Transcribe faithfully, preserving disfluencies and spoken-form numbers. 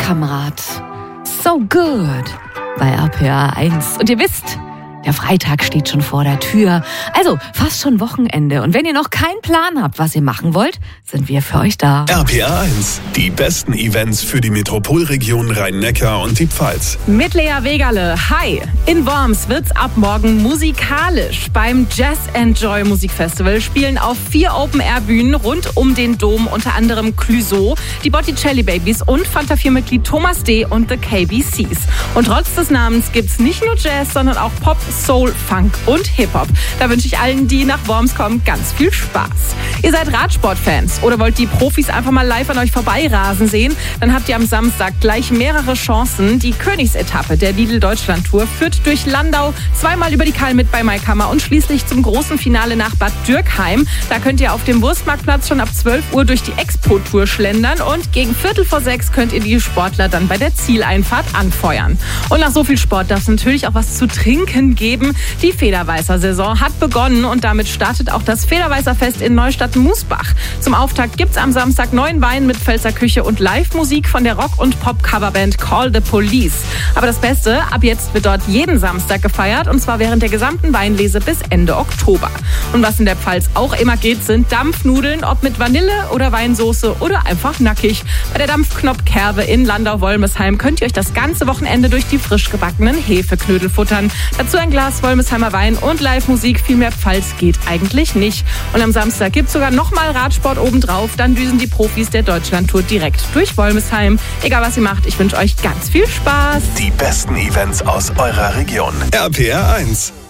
Spielkamerad. So good bei R P R eins. Und ihr wisst, der Freitag steht schon vor der Tür. Also fast schon Wochenende. Und wenn ihr noch keinen Plan habt, was ihr machen wollt, sind wir für euch da. R P R eins. Die besten Events für die Metropolregion Rhein-Neckar und die Pfalz. Mit Lea Wegerle. Hi! In Worms wird's ab morgen musikalisch. Beim Jazz Enjoy Musikfestival spielen auf vier Open-Air-Bühnen rund um den Dom unter anderem Clouseau, die Botticelli Babies und Fanta vier Mitglied Thomas D. und The K B Cs. Und trotz des Namens gibt's nicht nur Jazz, sondern auch Pop, Soul, Funk und Hip-Hop. Da wünsche ich allen, die nach Worms kommen, ganz viel Spaß. Ihr seid Radsportfans oder wollt die Profis einfach mal live an euch vorbeirasen sehen? Dann habt ihr am Samstag gleich mehrere Chancen. Die Königsetappe der Lidl-Deutschland-Tour führt durch Landau, zweimal über die Kalmit bei Maikammer und schließlich zum großen Finale nach Bad Dürkheim. Da könnt ihr auf dem Wurstmarktplatz schon ab zwölf Uhr durch die Expo-Tour schlendern und gegen Viertel vor sechs könnt ihr die Sportler dann bei der Zieleinfahrt anfeuern. Und nach so viel Sport darf es natürlich auch was zu trinken geben. Die Federweißer-Saison hat begonnen und damit startet auch das Federweißer-Fest in Neustadt-Musbach. Zum Auftakt gibt's am Samstag neuen Wein mit Pfälzer Küche und Live-Musik von der Rock- und Pop-Coverband Call the Police. Aber das Beste, ab jetzt wird dort jeden Samstag gefeiert und zwar während der gesamten Weinlese bis Ende Oktober. Und was in der Pfalz auch immer geht, sind Dampfnudeln, ob mit Vanille oder Weinsoße oder einfach nackig. Bei der Dampfknopfkerbe in Landau-Wolmesheim könnt ihr euch das ganze Wochenende durch die frisch gebackenen Hefeknödel futtern. Dazu ein Glas Wolmesheimer Wein und Live-Musik. Viel mehr Pfalz geht eigentlich nicht. Und am Samstag gibt's sogar nochmal Radsport obendrauf. Dann düsen die Profis der Deutschlandtour direkt durch Wolmesheim. Egal was ihr macht, ich wünsche euch ganz viel Spaß. Die besten Events aus eurer Region. R P R eins.